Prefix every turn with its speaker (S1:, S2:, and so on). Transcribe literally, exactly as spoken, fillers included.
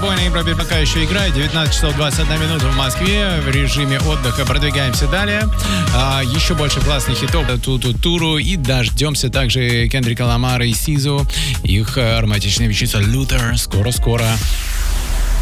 S1: Boy на Европе пока еще играет. девятнадцать часов двадцать одна минута в Москве. В режиме отдыха продвигаемся далее. А, еще больше классных хитов. Ту-ту-туру. И дождемся также Кендрика Ламара и Сизу. Их ароматичная вещица Luther. Скоро-скоро.